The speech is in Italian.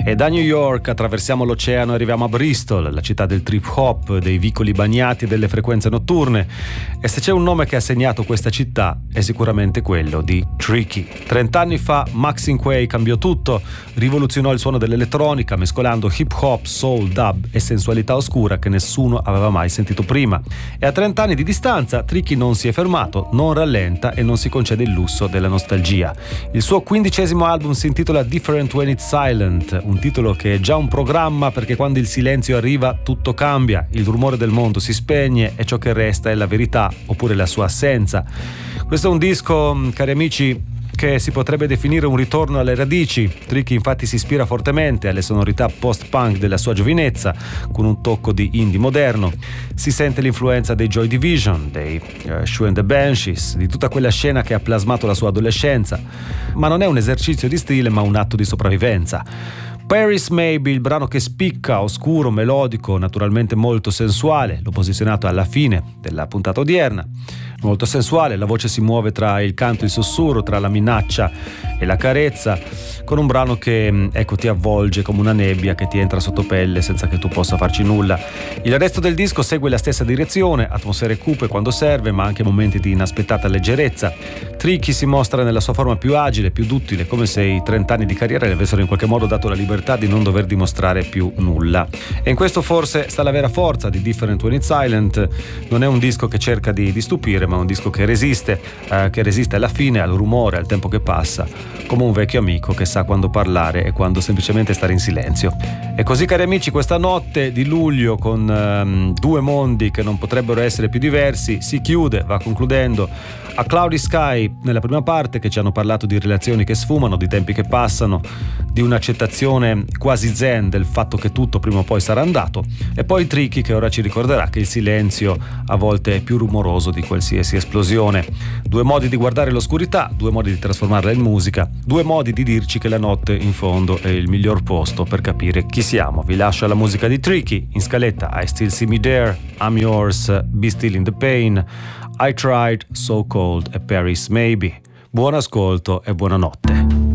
E da New York attraversiamo l'oceano e arriviamo a Bristol, la città del trip hop, dei vicoli bagnati e delle frequenze notturne. E se c'è un nome che ha segnato questa città è sicuramente quello di Tricky. 30 anni fa Maxine Quay cambiò tutto, rivoluzionò il suono dell'elettronica mescolando hip hop, soul, dub e sensualità oscura che nessuno aveva mai sentito prima. E a 30 anni di distanza Tricky non si è fermato, non rallenta e non si concede il lusso della nostalgia. Il suo 15° album si intitola Different When It's Silent, un titolo che è già un programma perché quando il silenzio arriva tutto cambia, il rumore del mondo si spegne e ciò che resta è la verità oppure la sua assenza. Questo è un disco, cari amici, che si potrebbe definire un ritorno alle radici. Tricky infatti si ispira fortemente alle sonorità post-punk della sua giovinezza, con un tocco di indie moderno. Si sente l'influenza dei Joy Division, dei Shoe and the Banshees, di tutta quella scena che ha plasmato la sua adolescenza. Ma non è un esercizio di stile, ma un atto di sopravvivenza. Paris Maybe, il brano che spicca, oscuro, melodico, naturalmente molto sensuale, l'ho posizionato alla fine della puntata odierna. Molto sensuale, la voce si muove tra il canto e il sussurro, tra la minaccia e la carezza, con un brano che, ecco, ti avvolge come una nebbia che ti entra sotto pelle senza che tu possa farci nulla. Il resto del disco segue la stessa direzione, atmosfere cupe quando serve, ma anche momenti di inaspettata leggerezza. Tricky si mostra nella sua forma più agile, più duttile, come se i 30 anni di carriera le avessero in qualche modo dato la libertà di non dover dimostrare più nulla. E in questo forse sta la vera forza di Different When It's Silent. Non è un disco che cerca di stupire, ma un disco che resiste alla fine, al rumore, al tempo che passa, come un vecchio amico che sa quando parlare e quando semplicemente stare in silenzio. E così, cari amici, questa notte di luglio con due mondi che non potrebbero essere più diversi si chiude, va concludendo. A Cloudy Sky, nella prima parte, che ci hanno parlato di relazioni che sfumano, di tempi che passano, di un'accettazione quasi zen del fatto che tutto prima o poi sarà andato, e poi Tricky che ora ci ricorderà che il silenzio a volte è più rumoroso di qualsiasi esplosione. Due modi di guardare l'oscurità, due modi di trasformarla in musica, due modi di dirci che la notte in fondo è il miglior posto per capire chi siamo. Vi lascio alla musica di Tricky, in scaletta I Still See Me There, I'm Yours, Be Still in the Pain, I Tried, So Cold e Paris Maybe. Buon ascolto e buonanotte.